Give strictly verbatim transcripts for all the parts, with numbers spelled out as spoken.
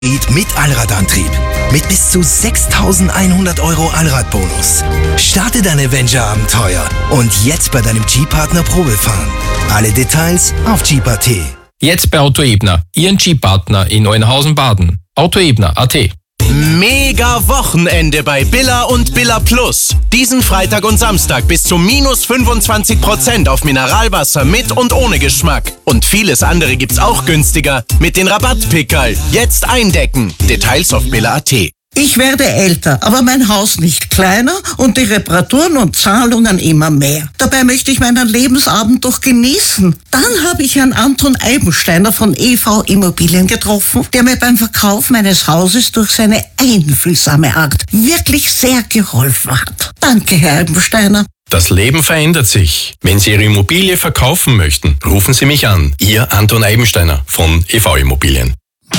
Mit Allradantrieb. Mit bis zu sechstausendeinhundert Euro Allradbonus. Starte dein Avenger-Abenteuer und jetzt bei deinem Jeep-Partner Probefahren. Alle Details auf Jeep Punkt at. Jetzt bei Auto Ebner, Ihren Jeep-Partner in Neuenhausen-Baden. Auto Ebner Punkt at. Mega Wochenende bei Billa und Billa Plus. Diesen Freitag und Samstag bis zu minus fünfundzwanzig Prozent auf Mineralwasser mit und ohne Geschmack. Und vieles andere gibt's auch günstiger mit den Rabattpickerl. Jetzt eindecken. Details auf Billa Punkt at. Ich werde älter, aber mein Haus nicht kleiner und die Reparaturen und Zahlungen immer mehr. Dabei möchte ich meinen Lebensabend doch genießen. Dann habe ich Herrn Anton Eibensteiner von E V Immobilien getroffen, der mir beim Verkauf meines Hauses durch seine einfühlsame Art wirklich sehr geholfen hat. Danke, Herr Eibensteiner. Das Leben verändert sich. Wenn Sie Ihre Immobilie verkaufen möchten, rufen Sie mich an. Ihr Anton Eibensteiner von E V Immobilien.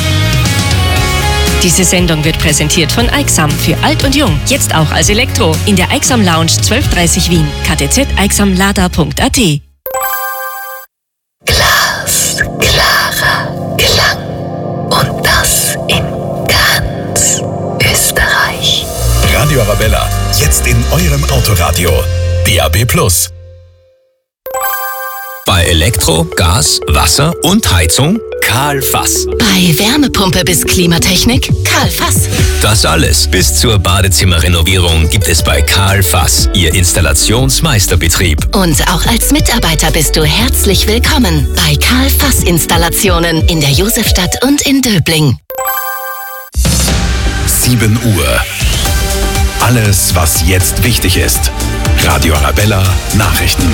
Diese Sendung wird präsentiert von Aixam für alt und jung. Jetzt auch als Elektro. In der Aixam Lounge zwölf dreißig Wien. k t z aixamlada punkt at. Glas, klarer Klang. Und das in ganz Österreich. Radio Arabella. Jetzt in eurem Autoradio. D A B plus. Bei Elektro, Gas, Wasser und Heizung Karl Fass. Bei Wärmepumpe bis Klimatechnik Karl Fass. Das alles bis zur Badezimmerrenovierung gibt es bei Karl Fass, Ihr Installationsmeisterbetrieb. Und auch als Mitarbeiter bist du herzlich willkommen bei Karl Fass Installationen in der Josefstadt und in Döbling. sieben Uhr. Alles, was jetzt wichtig ist. Radio Arabella Nachrichten.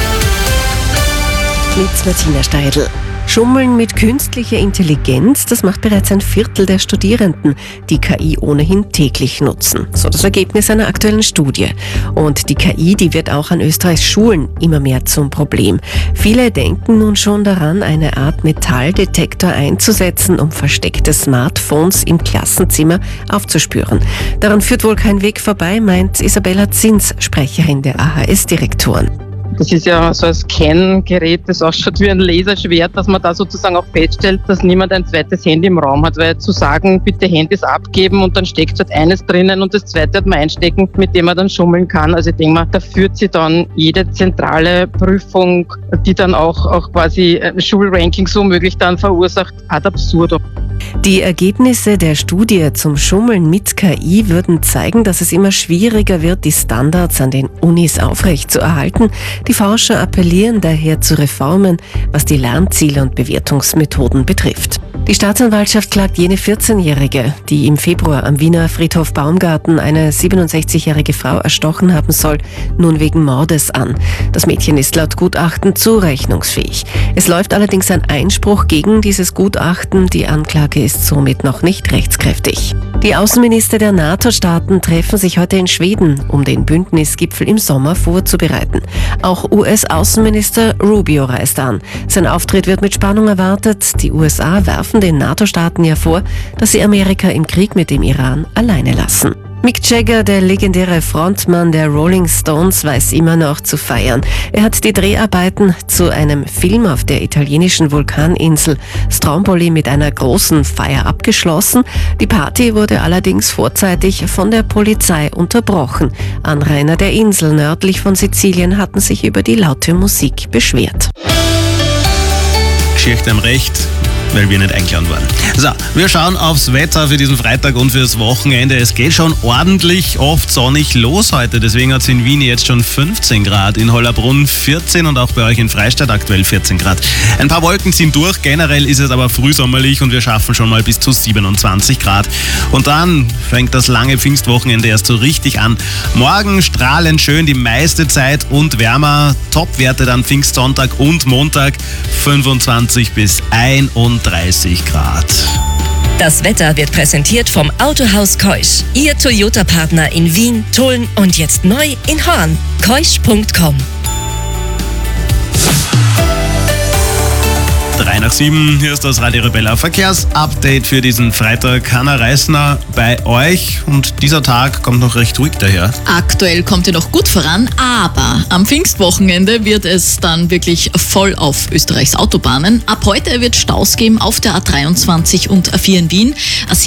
Mit Martina Steidl. Schummeln mit künstlicher Intelligenz, das macht bereits ein Viertel der Studierenden, die K I ohnehin täglich nutzen. So das Ergebnis einer aktuellen Studie. Und die K I, die wird auch an Österreichs Schulen immer mehr zum Problem. Viele denken nun schon daran, eine Art Metalldetektor einzusetzen, um versteckte Smartphones im Klassenzimmer aufzuspüren. Daran führt wohl kein Weg vorbei, meint Isabella Zins, Sprecherin der A H S-Direktoren. Das ist ja so ein Scan-Gerät, das ausschaut wie ein Laserschwert, dass man da sozusagen auch feststellt, dass niemand ein zweites Handy im Raum hat. Weil zu sagen, bitte Handys abgeben und dann steckt halt eines drinnen und das zweite hat man einstecken, mit dem man dann schummeln kann. Also ich denke mal, da führt sie dann jede zentrale Prüfung, die dann auch, auch quasi Schulrankings womöglich dann verursacht, ad absurdum. Die Ergebnisse der Studie zum Schummeln mit K I würden zeigen, dass es immer schwieriger wird, die Standards an den Unis aufrechtzuerhalten. Die Forscher appellieren daher zu Reformen, was die Lernziele und Bewertungsmethoden betrifft. Die Staatsanwaltschaft klagt jene vierzehnjährige, die im Februar am Wiener Friedhof Baumgarten eine siebenundsechzigjährige Frau erstochen haben soll, nun wegen Mordes an. Das Mädchen ist laut Gutachten zurechnungsfähig. Es läuft allerdings ein Einspruch gegen dieses Gutachten. Die Anklage ist somit noch nicht rechtskräftig. Die Außenminister der NATO-Staaten treffen sich heute in Schweden, um den Bündnisgipfel im Sommer vorzubereiten. Auch U S-Außenminister Rubio reist an. Sein Auftritt wird mit Spannung erwartet. Die U S A werfen den NATO-Staaten ja vor, dass sie Amerika im Krieg mit dem Iran alleine lassen. Mick Jagger, der legendäre Frontmann der Rolling Stones, weiß immer noch zu feiern. Er hat die Dreharbeiten zu einem Film auf der italienischen Vulkaninsel Stromboli mit einer großen Feier abgeschlossen. Die Party wurde allerdings vorzeitig von der Polizei unterbrochen. Anrainer der Insel nördlich von Sizilien hatten sich über die laute Musik beschwert. Geschichte am Recht, weil wir nicht eingeladen waren. So, wir schauen aufs Wetter für diesen Freitag und fürs Wochenende. Es geht schon ordentlich oft sonnig los heute. Deswegen hat es in Wien jetzt schon fünfzehn Grad, in Hollabrunn vierzehn und auch bei euch in Freistadt aktuell vierzehn Grad. Ein paar Wolken ziehen durch, generell ist es aber frühsommerlich und wir schaffen schon mal bis zu siebenundzwanzig Grad. Und dann fängt das lange Pfingstwochenende erst so richtig an. Morgen strahlend schön die meiste Zeit und wärmer. Topwerte dann Pfingstsonntag und Montag fünfundzwanzig bis einunddreißig Grad. Das Wetter wird präsentiert vom Autohaus Keusch. Ihr Toyota-Partner in Wien, Tulln und jetzt neu in Horn. keusch punkt com Drei nach sieben, hier ist das Radio Arabella Verkehrsupdate für diesen Freitag. Hanna Reisner bei euch und dieser Tag kommt noch recht ruhig daher. Aktuell kommt ihr noch gut voran, aber am Pfingstwochenende wird es dann wirklich voll auf Österreichs Autobahnen. Ab heute wird Staus geben auf der A dreiundzwanzig und A vier in Wien.